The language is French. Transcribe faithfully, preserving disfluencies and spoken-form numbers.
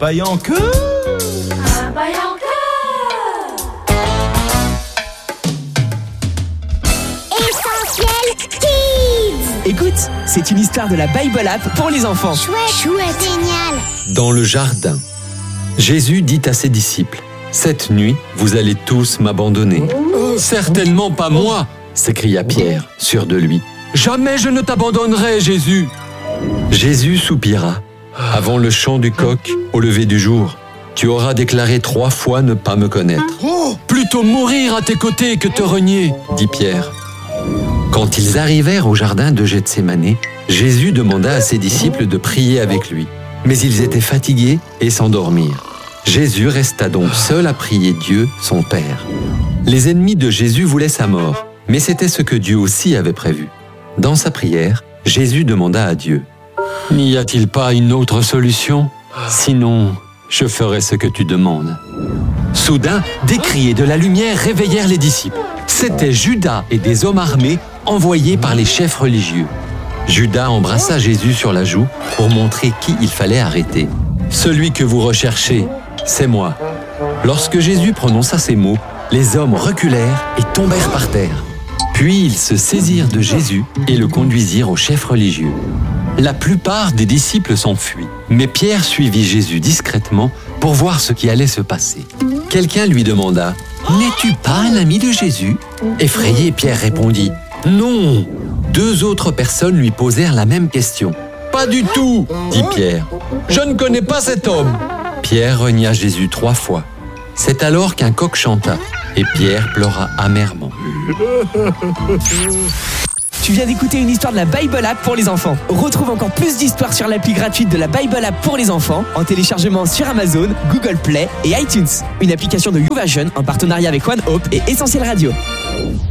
paillant que... Un paillant que... Essentiel Kids. Écoute, c'est une histoire de la Bible App pour les enfants. Chouette, chouette, génial. Dans le jardin, Jésus dit à ses disciples : « Cette nuit, vous allez tous m'abandonner. »« Certainement pas moi !» s'écria Pierre, sûr de lui. « Jamais je ne t'abandonnerai, Jésus !» Jésus soupira. « Avant le chant du coq, au lever du jour, tu auras déclaré trois fois ne pas me connaître. »« Plutôt mourir à tes côtés que te renier, » dit Pierre. Quand ils arrivèrent au jardin de Gethsémanée, Jésus demanda à ses disciples de prier avec lui. Mais ils étaient fatigués et s'endormirent. Jésus resta donc seul à prier Dieu, son Père. Les ennemis de Jésus voulaient sa mort, mais c'était ce que Dieu aussi avait prévu. Dans sa prière, Jésus demanda à Dieu : « N'y a-t-il pas une autre solution ? Sinon, je ferai ce que tu demandes. » Soudain, des cris et de la lumière réveillèrent les disciples. C'étaient Judas et des hommes armés envoyés par les chefs religieux. Judas embrassa Jésus sur la joue pour montrer qui il fallait arrêter. « Celui que vous recherchez, c'est moi. » Lorsque Jésus prononça ces mots, les hommes reculèrent et tombèrent par terre. Puis ils se saisirent de Jésus et le conduisirent aux chefs religieux. La plupart des disciples s'enfuient, mais Pierre suivit Jésus discrètement pour voir ce qui allait se passer. Quelqu'un lui demanda : « N'es-tu pas un ami de Jésus ?» Effrayé, Pierre répondit : « Non !» Deux autres personnes lui posèrent la même question. « Pas du tout !» dit Pierre. « Je ne connais pas cet homme !» Pierre renia Jésus trois fois. C'est alors qu'un coq chanta et Pierre pleura amèrement. Tu viens d'écouter une histoire de la Bible App pour les enfants. Retrouve encore plus d'histoires sur l'appli gratuite de la Bible App pour les enfants en téléchargement sur Amazon, Google Play et iTunes. Une application de YouVersion en partenariat avec One Hope et Essentiel Radio.